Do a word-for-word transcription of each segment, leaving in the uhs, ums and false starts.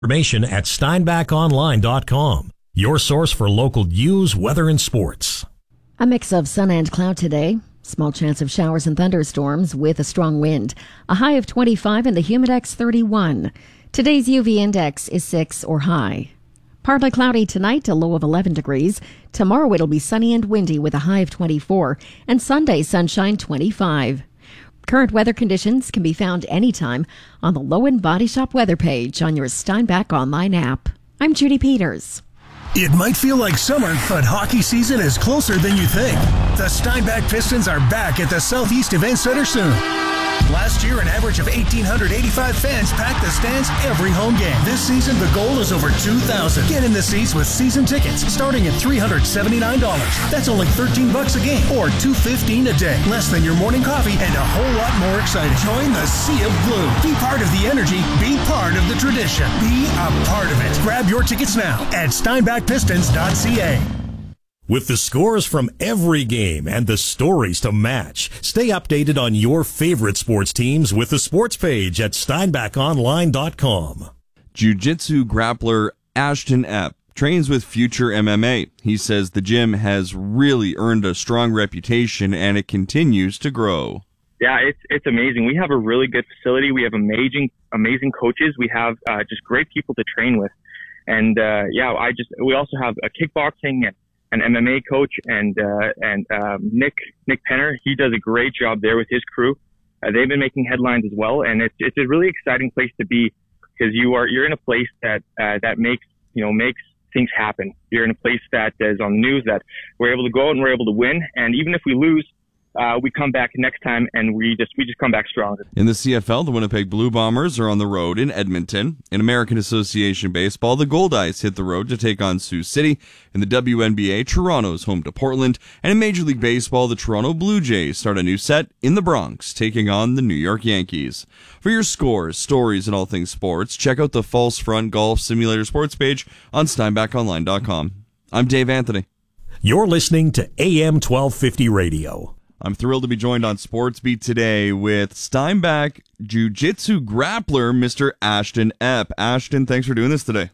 Information at steinbach online dot com, your source for local news, weather, and sports. A mix of sun and cloud today. Small chance of showers and thunderstorms with a strong wind. A high of twenty-five and the humidex thirty-one. Today's U V index is six or high. Partly cloudy tonight, a low of eleven degrees. Tomorrow it'll be sunny and windy with a high of twenty-four. And Sunday, sunshine twenty-five. Current weather conditions can be found anytime on the Lowen Body Shop weather page on your Steinbach online app. I'm Judy Peters. It might feel like summer, but hockey season is closer than you think. The Steinbach Pistons are back at the Southeast Event Center soon. Last year, an average of one thousand eight hundred eighty-five fans packed the stands every home game. This season, the goal is over two thousand. Get in the seats with season tickets starting at three hundred seventy-nine dollars. That's only thirteen bucks a game or two hundred fifteen dollars a day. Less than your morning coffee and a whole lot more exciting. Join the Sea of Blue. Be part of the energy. Be part of the tradition. Be a part of it. Grab your tickets now at steinbach pistons dot c a. With the scores from every game and the stories to match, stay updated on your favorite sports teams with the sports page at steinbach online dot com. Jiu-Jitsu grappler Ashton Epp trains with Future M M A. He says the gym has really earned a strong reputation and it continues to grow. Yeah, it's it's amazing. We have a really good facility. We have amazing amazing coaches. We have uh, just great people to train with, and uh, yeah, I just we also have a kickboxing and an M M A coach, and uh, and um, Nick Nick Penner. He does a great job there with his crew. Uh, they've been making headlines as well, and it's it's a really exciting place to be because you are you're in a place that uh, that makes you know makes things happen. You're in a place that is on the news, that we're able to go out and we're able to win, and even if we lose, Uh, we come back next time, and we just we just come back stronger. In the C F L, the Winnipeg Blue Bombers are on the road in Edmonton. In American Association Baseball, the Goldeyes hit the road to take on Sioux City. In the W N B A, Toronto's home to Portland. And in Major League Baseball, the Toronto Blue Jays start a new set in the Bronx, taking on the New York Yankees. For your scores, stories, and all things sports, check out the False Front Golf Simulator sports page on steinbach online dot com. I'm Dave Anthony. You're listening to A M twelve fifty Radio. I'm thrilled to be joined on SportsBeat today with Steinbach Jiu-Jitsu grappler, Mister Ashton Epp. Ashton, thanks for doing this today.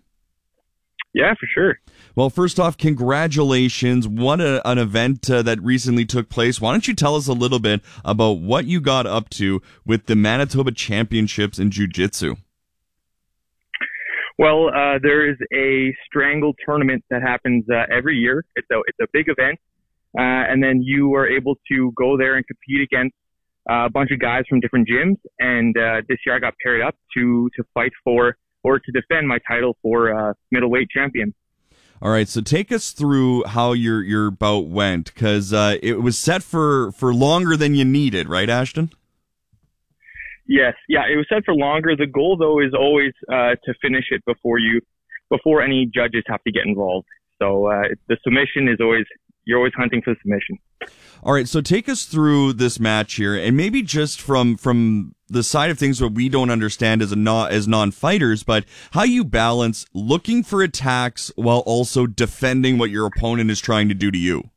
Yeah, for sure. Well, first off, congratulations. What a, an event uh, that recently took place. Why don't you tell us a little bit about what you got up to with the Manitoba Championships in Jiu-Jitsu? Well, uh, there is a strangle tournament that happens uh, every year. It's a, it's a big event. Uh, and then you are able to go there and compete against uh, a bunch of guys from different gyms. And uh, this year I got paired up to to fight for or to defend my title for uh, middleweight champion. All right, so take us through how your your bout went, because uh, it was set for, for longer than you needed, right, Ashton? Yes, yeah, it was set for longer. The goal, though, is always uh, to finish it before you before any judges have to get involved. So uh, the submission is always. You're always hunting for the submission. All right, so take us through this match here, and maybe just from from the side of things what we don't understand as a non, as non-fighters, but how you balance looking for attacks while also defending what your opponent is trying to do to you.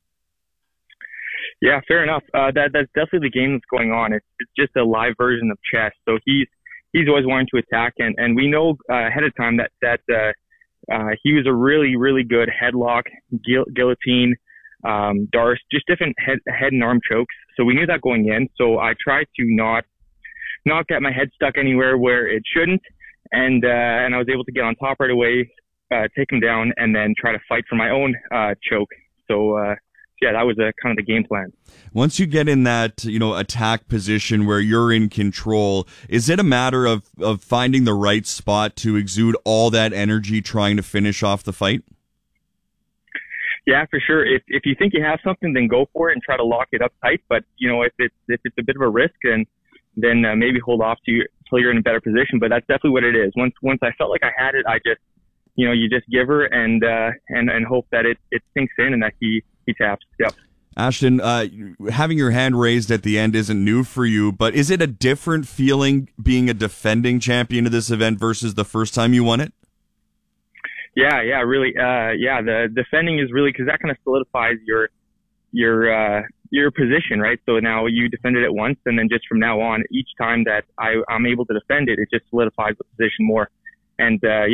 Yeah, fair enough. Uh, that that's definitely the game that's going on. It's, it's just a live version of chess. So he's he's always wanting to attack, and and we know uh, ahead of time that that uh, uh, he was a really really good headlock, guil- guillotine. Um, Darce, just different head, head and arm chokes. So we knew that going in. So I tried to not, not get my head stuck anywhere where it shouldn't. And, uh, and I was able to get on top right away, uh, take him down, and then try to fight for my own, uh, choke. So, uh, yeah, that was a, kind of the game plan. Once you get in that, you know, attack position where you're in control, is it a matter of, of finding the right spot to exude all that energy trying to finish off the fight? Yeah, for sure. If if you think you have something, then go for it and try to lock it up tight. But you know, if it's if it's a bit of a risk, then then uh, maybe hold off to you until you're in a better position. But that's definitely what it is. Once once I felt like I had it, I just you know you just give her and uh, and and hope that it it sinks in and that he he taps. Yep. Ashton, uh, having your hand raised at the end isn't new for you, but is it a different feeling being a defending champion of this event versus the first time you won it? Yeah, yeah, really. Uh, yeah, the defending is really because that kind of solidifies your your uh, your position, right? So now you defended it once, and then just from now on, each time that I, I'm able to defend it, it just solidifies the position more. And uh,